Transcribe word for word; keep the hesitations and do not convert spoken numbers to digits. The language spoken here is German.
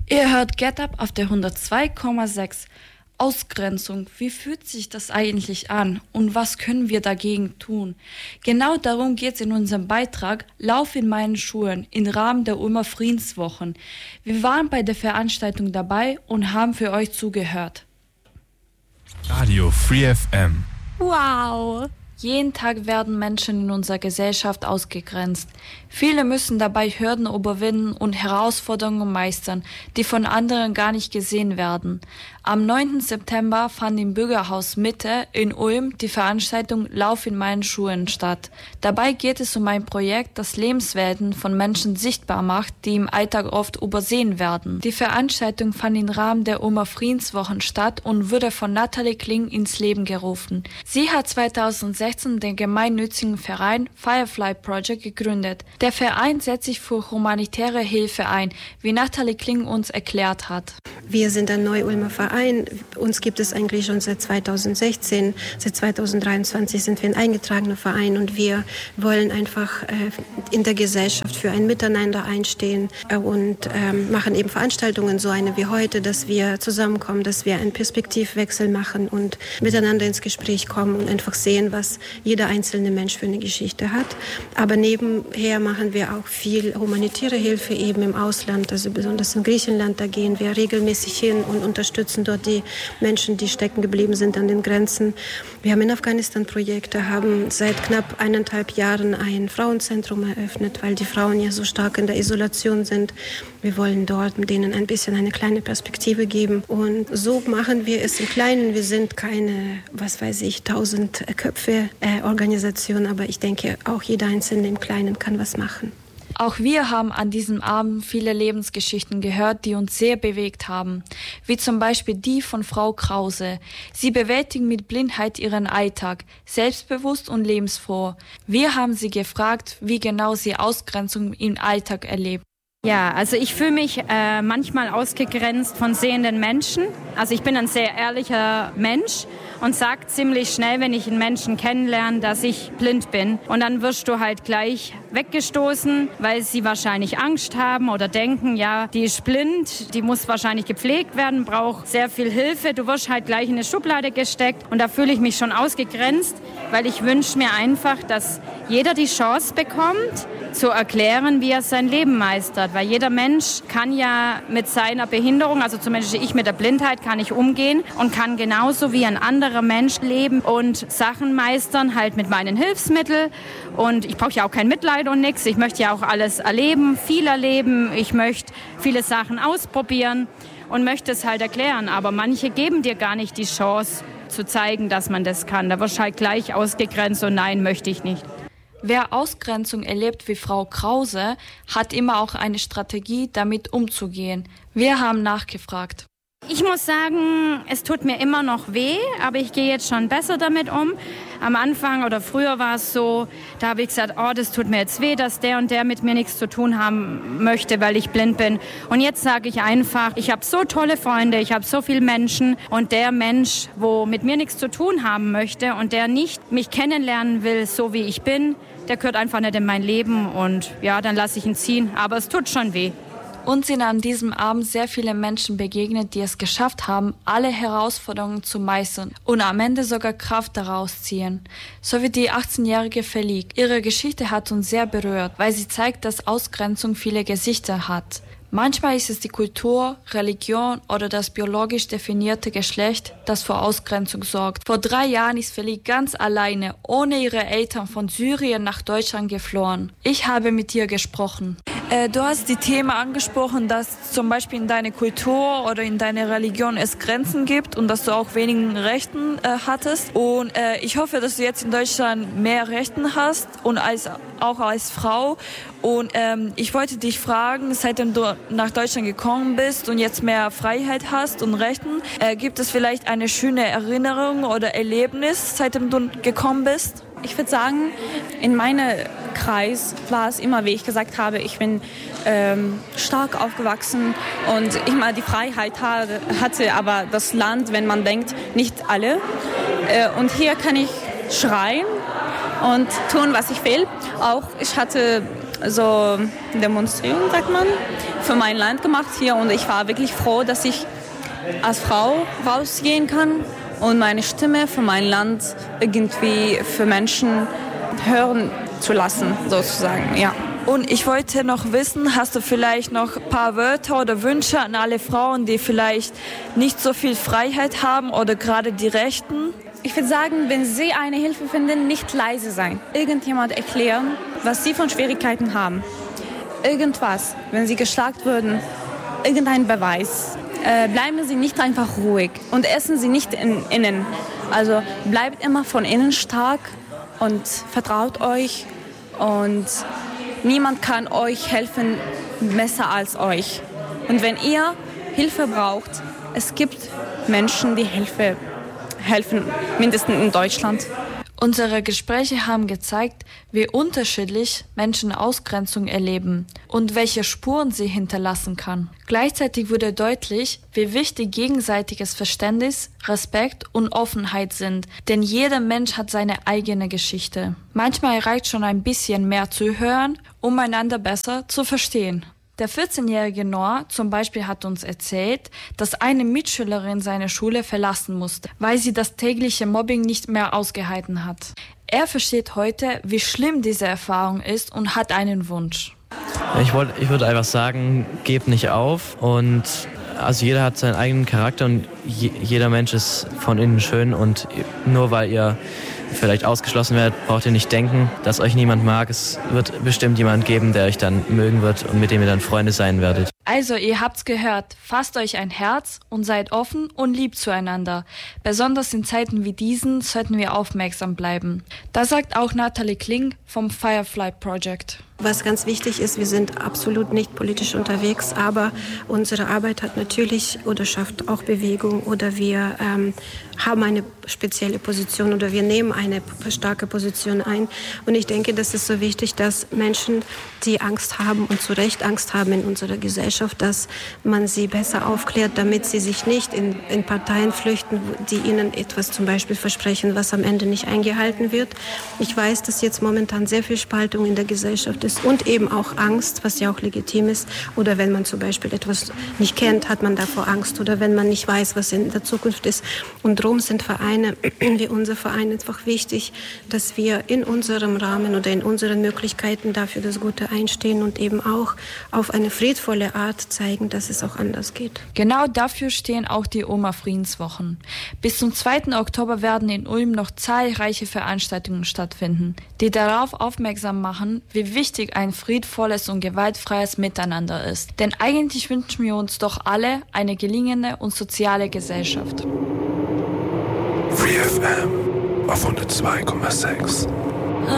Ihr hört Get Up auf der hundertzwei Komma sechs. Ausgrenzung, wie fühlt sich das eigentlich an und was können wir dagegen tun? Genau darum geht es in unserem Beitrag Lauf in meinen Schuhen im Rahmen der Ulmer Friedenswochen. Wir waren bei der Veranstaltung dabei und haben für euch zugehört. Radio Free F M. Wow! Jeden Tag werden Menschen in unserer Gesellschaft ausgegrenzt. Viele müssen dabei Hürden überwinden und Herausforderungen meistern, die von anderen gar nicht gesehen werden. Am neunten September fand im Bürgerhaus Mitte in Ulm die Veranstaltung Lauf in meinen Schuhen statt. Dabei geht es um ein Projekt, das Lebenswelten von Menschen sichtbar macht, die im Alltag oft übersehen werden. Die Veranstaltung fand im Rahmen der Ulmer Friedenswochen statt und wurde von Nathalie Kling ins Leben gerufen. Sie hat zweitausendsechzehn den gemeinnützigen Verein Firefly Project gegründet. Der Verein setzt sich für humanitäre Hilfe ein, wie Nathalie Kling uns erklärt hat. Wir sind ein Neu-Ulmer Verein. Uns gibt es eigentlich schon seit zweitausendsechzehn. Seit zweitausenddreiundzwanzig sind wir ein eingetragener Verein und wir wollen einfach äh, in der Gesellschaft für ein Miteinander einstehen äh, und äh, machen eben Veranstaltungen, so eine wie heute, dass wir zusammenkommen, dass wir einen Perspektivwechsel machen und miteinander ins Gespräch kommen und einfach sehen, was jeder einzelne Mensch für eine Geschichte hat. Aber nebenher machen wir auch viel humanitäre Hilfe eben im Ausland, also besonders in Griechenland. Da gehen wir regelmäßig hin und unterstützen dort die Menschen, die stecken geblieben sind an den Grenzen. Wir haben in Afghanistan Projekte, haben seit knapp eineinhalb Jahren ein Frauenzentrum eröffnet, weil die Frauen ja so stark in der Isolation sind. Wir wollen dort denen ein bisschen eine kleine Perspektive geben. Und so machen wir es im Kleinen. Wir sind keine, was weiß ich, tausend Köpfe äh, Organisation, aber ich denke, auch jeder Einzelne im Kleinen kann was machen. Auch wir haben an diesem Abend viele Lebensgeschichten gehört, die uns sehr bewegt haben, wie zum Beispiel die von Frau Krause. Sie bewältigt mit Blindheit ihren Alltag, selbstbewusst und lebensfroh. Wir haben sie gefragt, wie genau sie Ausgrenzung im Alltag erlebt. Ja, also ich fühle mich äh, manchmal ausgegrenzt von sehenden Menschen. Also ich bin ein sehr ehrlicher Mensch und sage ziemlich schnell, wenn ich einen Menschen kennenlerne, dass ich blind bin. Und dann wirst du halt gleich weggestoßen, weil sie wahrscheinlich Angst haben oder denken, ja, die ist blind, die muss wahrscheinlich gepflegt werden, braucht sehr viel Hilfe. Du wirst halt gleich in eine Schublade gesteckt und da fühle ich mich schon ausgegrenzt, weil ich wünsche mir einfach, dass jeder die Chance bekommt, zu erklären, wie er sein Leben meistert. Weil jeder Mensch kann ja mit seiner Behinderung, also zumindest ich mit der Blindheit, kann ich umgehen und kann genauso wie ein anderer Mensch leben und Sachen meistern, halt mit meinen Hilfsmitteln. Und ich brauche ja auch kein Mitleid und nichts. Ich möchte ja auch alles erleben, viel erleben. Ich möchte viele Sachen ausprobieren und möchte es halt erklären. Aber manche geben dir gar nicht die Chance zu zeigen, dass man das kann. Da wirst du halt gleich ausgegrenzt und nein, möchte ich nicht. Wer Ausgrenzung erlebt wie Frau Krause, hat immer auch eine Strategie, damit umzugehen. Wir haben nachgefragt. Ich muss sagen, es tut mir immer noch weh, aber ich gehe jetzt schon besser damit um. Am Anfang oder früher war es so, da habe ich gesagt, oh, das tut mir jetzt weh, dass der und der mit mir nichts zu tun haben möchte, weil ich blind bin. Und jetzt sage ich einfach, ich habe so tolle Freunde, ich habe so viele Menschen und der Mensch, wo mit mir nichts zu tun haben möchte und der nicht mich kennenlernen will, so wie ich bin, der gehört einfach nicht in mein Leben und ja, dann lasse ich ihn ziehen. Aber es tut schon weh. Uns sind an diesem Abend sehr viele Menschen begegnet, die es geschafft haben, alle Herausforderungen zu meistern und am Ende sogar Kraft daraus ziehen. So wie die achtzehnjährige Felique. Ihre Geschichte hat uns sehr berührt, weil sie zeigt, dass Ausgrenzung viele Gesichter hat. Manchmal ist es die Kultur, Religion oder das biologisch definierte Geschlecht, das für Ausgrenzung sorgt. Vor drei Jahren ist Felique ganz alleine, ohne ihre Eltern, von Syrien nach Deutschland geflohen. Ich habe mit ihr gesprochen. Äh, du hast die Themen angesprochen, dass zum Beispiel in deiner Kultur oder in deiner Religion es Grenzen gibt und dass du auch wenigen Rechten äh, hattest. Und äh, ich hoffe, dass du jetzt in Deutschland mehr Rechten hast und als, auch als Frau. Und ähm, ich wollte dich fragen, seitdem du nach Deutschland gekommen bist und jetzt mehr Freiheit hast und Rechten, äh, gibt es vielleicht eine schöne Erinnerung oder Erlebnis, seitdem du gekommen bist? Ich würde sagen, in meinem Kreis war es immer, wie ich gesagt habe, ich bin ähm, stark aufgewachsen und ich mal die Freiheit hatte, aber das Land, wenn man denkt, nicht alle. Äh, und hier kann ich schreien und tun, was ich will. Auch ich hatte so demonstrieren, sagt man, für mein Land gemacht hier und ich war wirklich froh, dass ich als Frau rausgehen kann und meine Stimme für mein Land irgendwie für Menschen hören zu lassen, sozusagen, ja. Und ich wollte noch wissen, hast du vielleicht noch ein paar Wörter oder Wünsche an alle Frauen, die vielleicht nicht so viel Freiheit haben oder gerade die Rechten? Ich würde sagen, wenn Sie eine Hilfe finden, nicht leise sein. Irgendjemand erklären, was Sie von Schwierigkeiten haben. Irgendwas, wenn Sie geschlagen würden, irgendein Beweis. Äh, bleiben Sie nicht einfach ruhig und essen Sie nicht in, innen. Also bleibt immer von innen stark und vertraut euch und niemand kann euch helfen besser als euch. Und wenn ihr Hilfe braucht, es gibt Menschen, die Hilfe helfen, mindestens in Deutschland. Unsere Gespräche haben gezeigt, wie unterschiedlich Menschen Ausgrenzung erleben und welche Spuren sie hinterlassen kann. Gleichzeitig wurde deutlich, wie wichtig gegenseitiges Verständnis, Respekt und Offenheit sind, denn jeder Mensch hat seine eigene Geschichte. Manchmal reicht schon ein bisschen mehr zu hören, um einander besser zu verstehen. Der vierzehnjährige Noah zum Beispiel hat uns erzählt, dass eine Mitschülerin seine Schule verlassen musste, weil sie das tägliche Mobbing nicht mehr ausgehalten hat. Er versteht heute, wie schlimm diese Erfahrung ist und hat einen Wunsch. Ich, wollt, ich würde einfach sagen, gebt nicht auf und also jeder hat seinen eigenen Charakter und je, jeder Mensch ist von innen schön und nur weil ihr vielleicht ausgeschlossen werdet, braucht ihr nicht denken, dass euch niemand mag. Es wird bestimmt jemand geben, der euch dann mögen wird und mit dem ihr dann Freunde sein werdet. Also, ihr habt's gehört, fasst euch ein Herz und seid offen und lieb zueinander. Besonders in Zeiten wie diesen sollten wir aufmerksam bleiben. Das sagt auch Natalie Kling vom Firefly Project. Was ganz wichtig ist, wir sind absolut nicht politisch unterwegs, aber unsere Arbeit hat natürlich oder schafft auch Bewegung oder wir ähm, haben eine spezielle Position oder wir nehmen eine starke Position ein. Und ich denke, das ist so wichtig, dass Menschen, die Angst haben und zu Recht Angst haben in unserer Gesellschaft, dass man sie besser aufklärt, damit sie sich nicht in, in Parteien flüchten, die ihnen etwas zum Beispiel versprechen, was am Ende nicht eingehalten wird. Ich weiß, dass jetzt momentan sehr viel Spaltung in der Gesellschaft ist und eben auch Angst, was ja auch legitim ist. Oder wenn man zum Beispiel etwas nicht kennt, hat man davor Angst. Oder wenn man nicht weiß, was in der Zukunft ist. Und darum sind Vereine wie unser Verein einfach wichtig, dass wir in unserem Rahmen oder in unseren Möglichkeiten dafür das Gute einstehen und eben auch auf eine friedvolle Art zeigen, dass es auch anders geht. Genau dafür stehen auch die Oma-Friedenswochen. Bis zum zweiten Oktober werden in Ulm noch zahlreiche Veranstaltungen stattfinden, die darauf aufmerksam machen, wie wichtig ein friedvolles und gewaltfreies Miteinander ist. Denn eigentlich wünschen wir uns doch alle eine gelingende und soziale Gesellschaft. Free F M auf hundertzwei Komma sechs.